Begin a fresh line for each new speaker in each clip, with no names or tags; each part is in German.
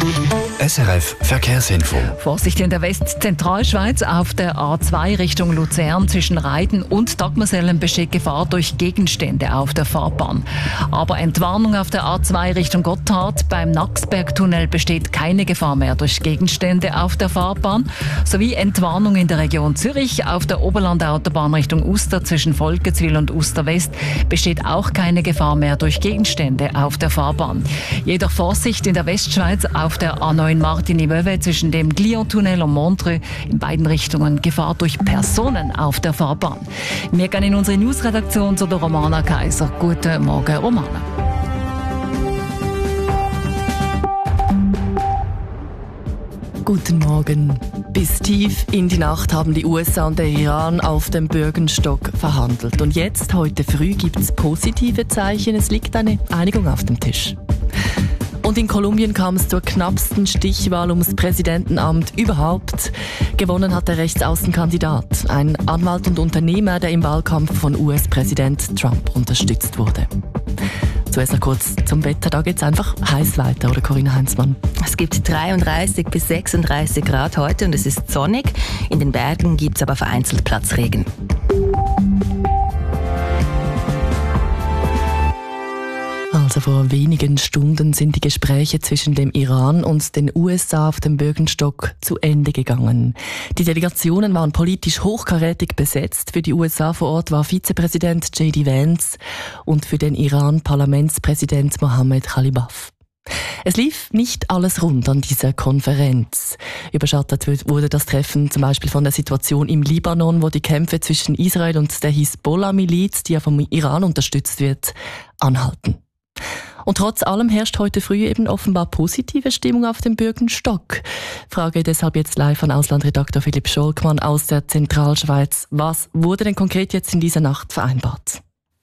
SRF Verkehrsinfo.
Vorsicht in der Westzentralschweiz auf der A2 Richtung Luzern zwischen Reiden und Dagmersellen besteht Gefahr durch Gegenstände auf der Fahrbahn. Aber Entwarnung auf der A2 Richtung Gotthard. Beim Naxbergtunnel besteht keine Gefahr mehr durch Gegenstände auf der Fahrbahn. Sowie Entwarnung in der Region Zürich auf der Oberlandautobahn Richtung Uster zwischen Volketswil und Uster West besteht auch keine Gefahr mehr durch Gegenstände auf der Fahrbahn. Jedoch Vorsicht in der Westschweiz auf der A9 Martigny-Vevey zwischen dem Glion-Tunnel und Montreux in beiden Richtungen Gefahr durch Personen auf der Fahrbahn. Wir gehen in unsere Newsredaktion zu der Romana Kaiser. Guten Morgen, Romana.
Guten Morgen. Bis tief in die Nacht haben die USA und der Iran auf dem Bürgenstock verhandelt. Und jetzt, heute früh, gibt es positive Zeichen. Es liegt eine Einigung auf dem Tisch. Und in Kolumbien kam es zur knappsten Stichwahl ums Präsidentenamt überhaupt. Gewonnen hat der Rechtsaußenkandidat, ein Anwalt und Unternehmer, der im Wahlkampf von US-Präsident Trump unterstützt wurde. Zuerst noch kurz zum Wetter. Da geht es einfach heiß weiter, oder Corinna Heinzmann?
Es gibt 33 bis 36 Grad heute und es ist sonnig. In den Bergen gibt es aber vereinzelt Platzregen.
Also vor wenigen Stunden sind die Gespräche zwischen dem Iran und den USA auf dem Bürgenstock zu Ende gegangen. Die Delegationen waren politisch hochkarätig besetzt. Für die USA vor Ort war Vizepräsident J.D. Vance und für den Iran Parlamentspräsident Mohammed Khalibaf. Es lief nicht alles rund an dieser Konferenz. Überschattet wurde das Treffen zum Beispiel von der Situation im Libanon, wo die Kämpfe zwischen Israel und der Hisbollah-Miliz, die ja vom Iran unterstützt wird, anhalten. Und trotz allem herrscht heute früh eben offenbar positive Stimmung auf dem Bürgenstock. Frage deshalb jetzt live an Auslandredaktor Philipp Scholkmann aus der Zentralschweiz. Was wurde denn konkret jetzt in dieser Nacht vereinbart?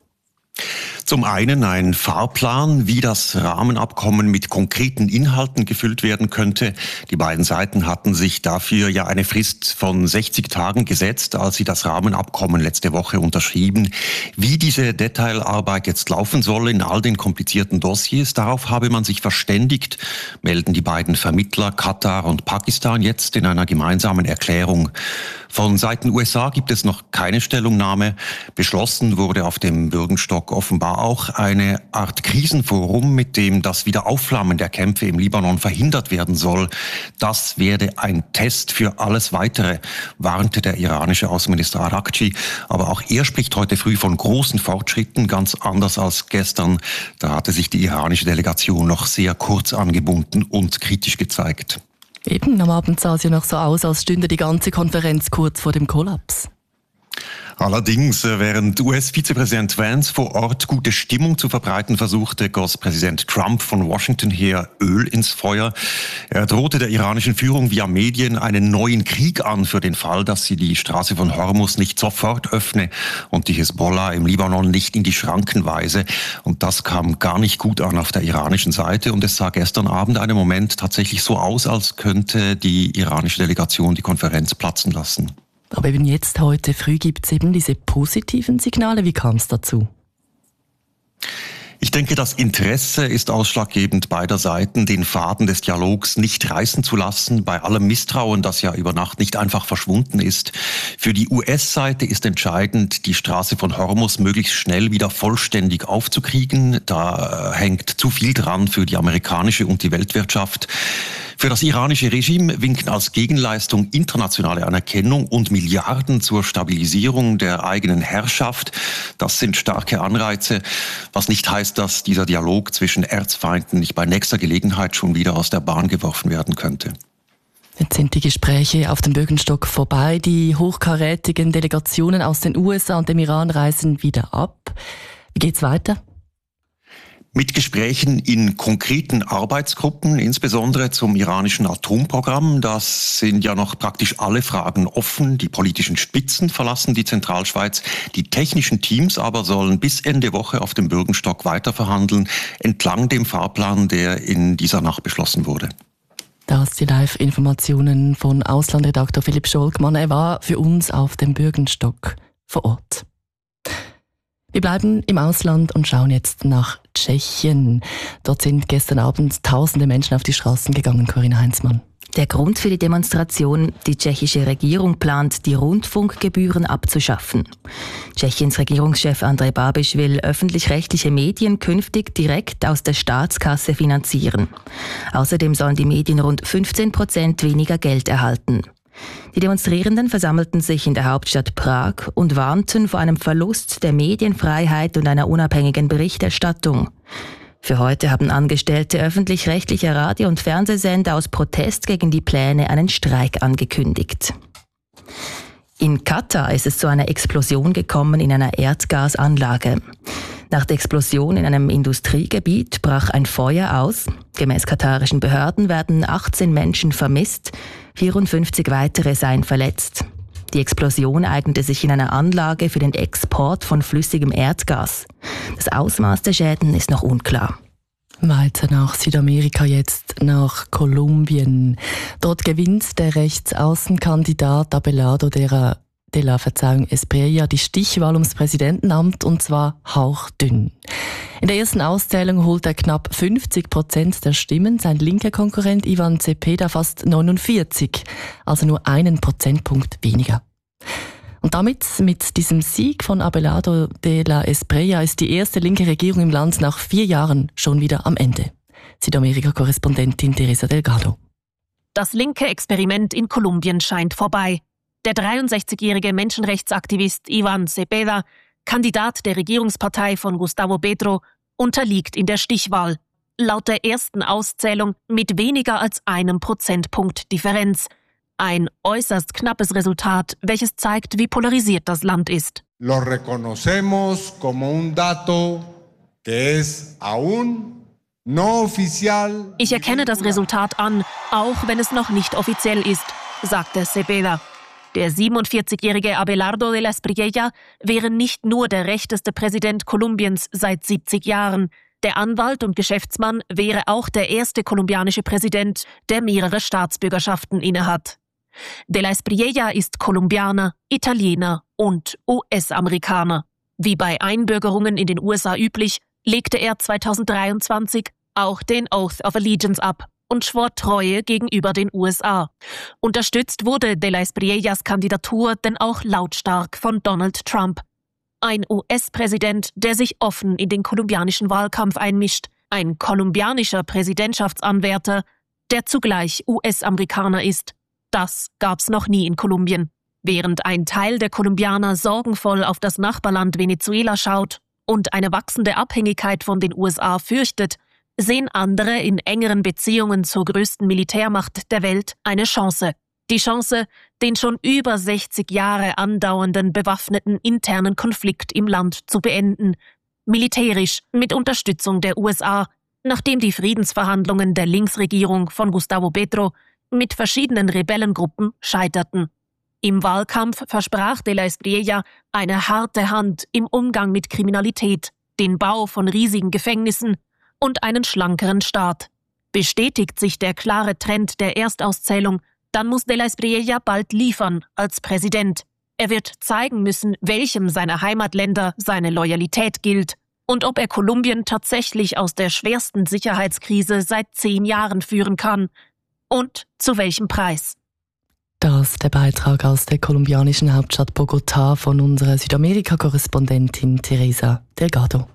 Zum einen ein Fahrplan, wie das Rahmenabkommen mit konkreten Inhalten gefüllt werden könnte. Die beiden Seiten hatten sich dafür ja eine Frist von 60 Tagen gesetzt, als sie das Rahmenabkommen letzte Woche unterschrieben. Wie diese Detailarbeit jetzt laufen soll in all den komplizierten Dossiers, darauf habe man sich verständigt, melden die beiden Vermittler Katar und Pakistan jetzt in einer gemeinsamen Erklärung. Von Seiten USA gibt es noch keine Stellungnahme. Beschlossen wurde auf dem Bürgenstock offenbar auch eine Art Krisenforum, mit dem das Wiederaufflammen der Kämpfe im Libanon verhindert werden soll. Das werde ein Test für alles Weitere, warnte der iranische Außenminister Arakci. Aber auch er spricht heute früh von großen Fortschritten, ganz anders als gestern. Da hatte sich die iranische Delegation noch sehr kurz angebunden und kritisch gezeigt.
Eben, am Abend sah es ja noch so aus, als stünde die ganze Konferenz kurz vor dem Kollaps.
Allerdings, während US-Vizepräsident Vance vor Ort gute Stimmung zu verbreiten versuchte, goss Präsident Trump von Washington her Öl ins Feuer. Er drohte der iranischen Führung via Medien einen neuen Krieg an für den Fall, dass sie die Straße von Hormuz nicht sofort öffne und die Hisbollah im Libanon nicht in die Schranken weise. Und das kam gar nicht gut an auf der iranischen Seite. Und es sah gestern Abend einen Moment tatsächlich so aus, als könnte die iranische Delegation die Konferenz platzen lassen.
Aber eben jetzt, heute früh, gibt es eben diese positiven Signale. Wie kam es dazu?
Ich denke, das Interesse ist ausschlaggebend beider Seiten, den Faden des Dialogs nicht reißen zu lassen, bei allem Misstrauen, das ja über Nacht nicht einfach verschwunden ist. Für die US-Seite ist entscheidend, die Straße von Hormuz möglichst schnell wieder vollständig aufzukriegen. Da hängt zu viel dran für die amerikanische und die Weltwirtschaft. Für das iranische Regime winken als Gegenleistung internationale Anerkennung und Milliarden zur Stabilisierung der eigenen Herrschaft. Das sind starke Anreize, was nicht heißt, dass dieser Dialog zwischen Erzfeinden nicht bei nächster Gelegenheit schon wieder aus der Bahn geworfen werden könnte.
Jetzt sind die Gespräche auf dem Bürgenstock vorbei. Die hochkarätigen Delegationen aus den USA und dem Iran reisen wieder ab. Wie geht's weiter?
Mit Gesprächen in konkreten Arbeitsgruppen, insbesondere zum iranischen Atomprogramm. Das sind ja noch praktisch alle Fragen offen. Die politischen Spitzen verlassen die Zentralschweiz. Die technischen Teams aber sollen bis Ende Woche auf dem Bürgenstock weiterverhandeln, entlang dem Fahrplan, der in dieser Nacht beschlossen wurde.
Das die Live-Informationen von Auslandredaktor Philipp Scholkmann. Er war für uns auf dem Bürgenstock vor Ort. Wir bleiben im Ausland und schauen jetzt nach Tschechien. Dort sind gestern Abend tausende Menschen auf die Straßen gegangen, Corinna Heinzmann.
Der Grund für die Demonstration: die tschechische Regierung plant, die Rundfunkgebühren abzuschaffen. Tschechiens Regierungschef Andrej Babiš will öffentlich-rechtliche Medien künftig direkt aus der Staatskasse finanzieren. Außerdem sollen die Medien rund 15% weniger Geld erhalten. Die Demonstrierenden versammelten sich in der Hauptstadt Prag und warnten vor einem Verlust der Medienfreiheit und einer unabhängigen Berichterstattung. Für heute haben Angestellte öffentlich-rechtlicher Radio- und Fernsehsender aus Protest gegen die Pläne einen Streik angekündigt. In Katar ist es zu einer Explosion gekommen in einer Erdgasanlage. Nach der Explosion in einem Industriegebiet brach ein Feuer aus. Gemäß katarischen Behörden werden 18 Menschen vermisst, 54 weitere seien verletzt. Die Explosion eignete sich in einer Anlage für den Export von flüssigem Erdgas. Das Ausmaß der Schäden ist noch unklar.
Weiter nach Südamerika jetzt, nach Kolumbien. Dort gewinnt der Rechtsaußenkandidat Abelardo de la Espriella die Stichwahl ums Präsidentenamt, und zwar hauchdünn. In der ersten Auszählung holt er knapp 50% der Stimmen, sein linker Konkurrent Ivan Cepeda fast 49, also nur einen Prozentpunkt weniger. Und damit, mit diesem Sieg von Abelardo de la Espriella, ist die erste linke Regierung im Land nach 4 Jahren schon wieder am Ende. Südamerika-Korrespondentin Teresa Delgado.
Das linke Experiment in Kolumbien scheint vorbei. Der 63-jährige Menschenrechtsaktivist Ivan Cepeda, Kandidat der Regierungspartei von Gustavo Petro, unterliegt in der Stichwahl. Laut der ersten Auszählung mit weniger als 1 Prozentpunkt Differenz. Ein äußerst knappes Resultat, welches zeigt, wie polarisiert das Land ist.
Lo reconocemos como un dato que es aún no oficial.
Ich erkenne das Resultat an, auch wenn es noch nicht offiziell ist, sagte Cepeda. Der 47-jährige Abelardo de la Espriella wäre nicht nur der rechteste Präsident Kolumbiens seit 70 Jahren. Der Anwalt und Geschäftsmann wäre auch der erste kolumbianische Präsident, der mehrere Staatsbürgerschaften innehat. De la Espriella ist Kolumbianer, Italiener und US-Amerikaner. Wie bei Einbürgerungen in den USA üblich, legte er 2023 auch den Oath of Allegiance ab und schwor Treue gegenüber den USA. Unterstützt wurde de la Espriellas Kandidatur denn auch lautstark von Donald Trump. Ein US-Präsident, der sich offen in den kolumbianischen Wahlkampf einmischt. Ein kolumbianischer Präsidentschaftsanwärter, der zugleich US-Amerikaner ist. Das gab's noch nie in Kolumbien. Während ein Teil der Kolumbianer sorgenvoll auf das Nachbarland Venezuela schaut und eine wachsende Abhängigkeit von den USA fürchtet, sehen andere in engeren Beziehungen zur größten Militärmacht der Welt eine Chance. Die Chance, den schon über 60 Jahre andauernden bewaffneten internen Konflikt im Land zu beenden. Militärisch mit Unterstützung der USA, nachdem die Friedensverhandlungen der Linksregierung von Gustavo Petro mit verschiedenen Rebellengruppen scheiterten. Im Wahlkampf versprach de la Espriella eine harte Hand im Umgang mit Kriminalität, den Bau von riesigen Gefängnissen und einen schlankeren Staat. Bestätigt sich der klare Trend der Erstauszählung, dann muss de la Espriella bald liefern als Präsident. Er wird zeigen müssen, welchem seiner Heimatländer seine Loyalität gilt und ob er Kolumbien tatsächlich aus der schwersten Sicherheitskrise seit 10 Jahren führen kann. Und zu welchem Preis?
Das der Beitrag aus der kolumbianischen Hauptstadt Bogotá von unserer Südamerika-Korrespondentin Teresa Delgado.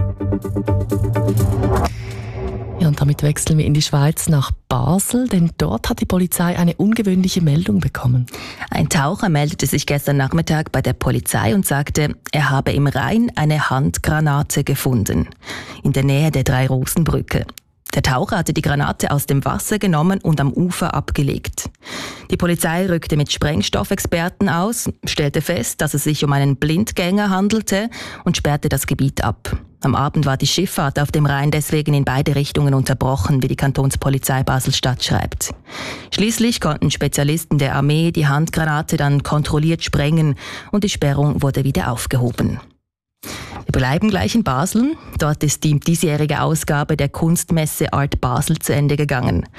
Ja, und damit wechseln wir in die Schweiz nach Basel, denn dort hat die Polizei eine ungewöhnliche Meldung bekommen.
Ein Taucher meldete sich gestern Nachmittag bei der Polizei und sagte, er habe im Rhein eine Handgranate gefunden, in der Nähe der Drei-Rosen-Brücke. Der Taucher hatte die Granate aus dem Wasser genommen und am Ufer abgelegt. Die Polizei rückte mit Sprengstoffexperten aus, stellte fest, dass es sich um einen Blindgänger handelte und sperrte das Gebiet ab. Am Abend war die Schifffahrt auf dem Rhein deswegen in beide Richtungen unterbrochen, wie die Kantonspolizei Basel-Stadt schreibt. Schließlich konnten Spezialisten der Armee die Handgranate dann kontrolliert sprengen und die Sperrung wurde wieder aufgehoben. Wir bleiben gleich in Basel. Dort ist die diesjährige Ausgabe der Kunstmesse Art Basel zu Ende gegangen.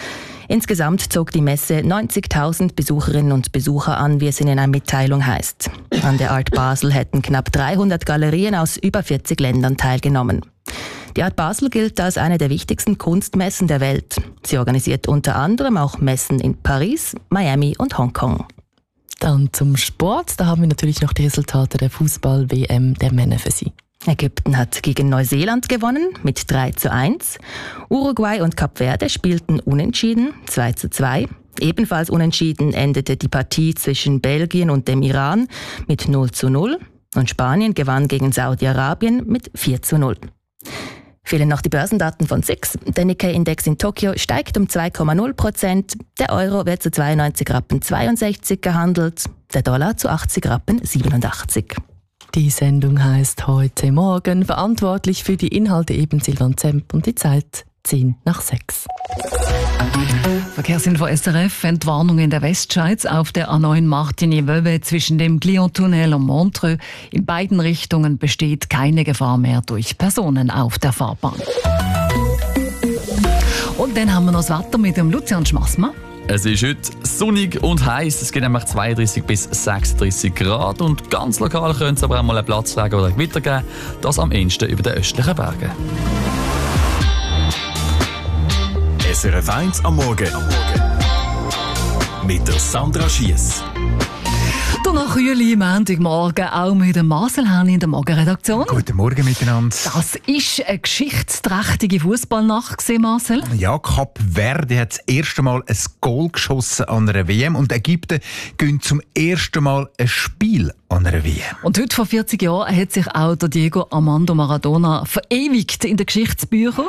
Insgesamt zog die Messe 90.000 Besucherinnen und Besucher an, wie es in einer Mitteilung heißt. An der Art Basel hätten knapp 300 Galerien aus über 40 Ländern teilgenommen. Die Art Basel gilt als eine der wichtigsten Kunstmessen der Welt. Sie organisiert unter anderem auch Messen in Paris, Miami und Hongkong.
Dann zum Sport. Da haben wir natürlich noch die Resultate der Fußball-WM der Männer für Sie.
Ägypten hat gegen Neuseeland gewonnen mit 3:1. Uruguay und Kap Verde spielten unentschieden 2:2. Ebenfalls unentschieden endete die Partie zwischen Belgien und dem Iran mit 0:0. Und Spanien gewann gegen Saudi-Arabien mit 4:0. Fehlen noch die Börsendaten von SIX. Der Nikkei-Index in Tokio steigt um 2,0%. Der Euro wird zu 92,62 Rappen gehandelt. Der Dollar zu 80,87 Rappen.
Die Sendung heisst «Heute Morgen». Verantwortlich für die Inhalte eben Silvan Zemp und die Zeit 5:10.
Verkehrsinfo SRF, Entwarnung in der Westschweiz auf der A9 Martigny-Vevey zwischen dem Glion-Tunnel und Montreux. In beiden Richtungen besteht keine Gefahr mehr durch Personen auf der Fahrbahn. Und dann haben wir noch das Wetter mit dem Lucian Schmassmann.
Es ist heute sonnig und heiß. Es geht nämlich 32 bis 36 Grad. Und ganz lokal könnte es aber auch mal einen Platzregen oder ein Gewitter geben. Das am ehesten über den östlichen Bergen.
SRF 1 am Morgen. Mit der Sandra Schiess.
Nach Juli, Montagmorgen, auch mit dem Marcel Henni in der Morgenredaktion.
Guten Morgen miteinander.
Das ist eine geschichtsträchtige Fußballnacht gewesen, Marcel.
Ja, Kap Verde hat das erste Mal ein Goal geschossen an einer WM und Ägypten gönnt zum ersten Mal ein Spiel an einer WM.
Und heute vor 40 Jahren hat sich auch der Diego Armando Maradona verewigt in den Geschichtsbüchern.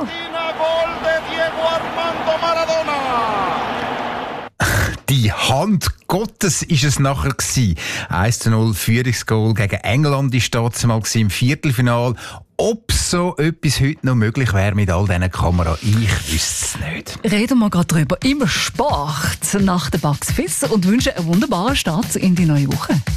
Die Hand Gottes ist es nachher gewesen. 1:0 Führungsgoal gegen England ist das mal im Viertelfinale. Ob so etwas heute noch möglich wäre mit all diesen Kameras, ich wüsste es nicht.
Reden wir gerade drüber im Sport nach der Bucks Fizz und wünschen einen wunderbaren Start in die neue Woche.